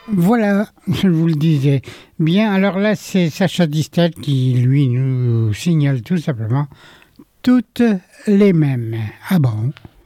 Voilà, je vous le disais. Bien, alors là, c'est Sacha Distel qui, lui, nous signale tout simplement toutes les mêmes. Ah bon?